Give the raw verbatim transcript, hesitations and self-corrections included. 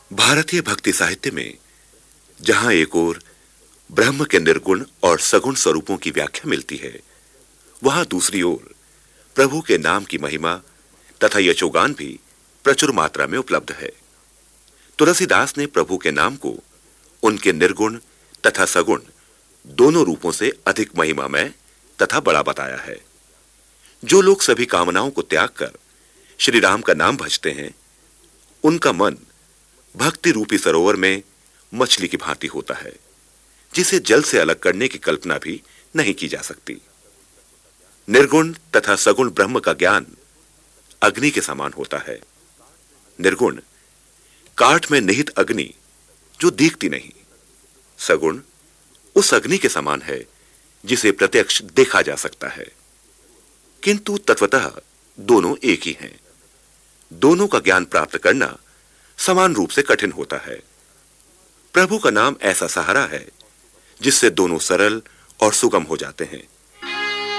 भारतीय भक्ति साहित्य में जहां एक ओर ब्रह्म के निर्गुण और सगुण स्वरूपों की व्याख्या मिलती है, वहां दूसरी ओर प्रभु के नाम की महिमा तथा यशोगान भी प्रचुर मात्रा में उपलब्ध है। तुलसीदास ने प्रभु के नाम को उनके निर्गुण तथा सगुण दोनों रूपों से अधिक महिमामय तथा बड़ा बताया है। जो लोग सभी कामनाओं को त्याग कर श्री राम का नाम भजते हैं, उनका मन भक्ति रूपी सरोवर में मछली की भांति होता है, जिसे जल से अलग करने की कल्पना भी नहीं की जा सकती। निर्गुण तथा सगुण ब्रह्म का ज्ञान अग्नि के समान होता है। निर्गुण काठ में निहित अग्नि जो दिखती नहीं, सगुण उस अग्नि के समान है जिसे प्रत्यक्ष देखा जा सकता है। किंतु तत्वतः दोनों एक ही हैं। दोनों का ज्ञान प्राप्त करना समान रूप से कठिन होता है। प्रभु का नाम ऐसा सहारा है जिससे दोनों सरल और सुगम हो जाते हैं।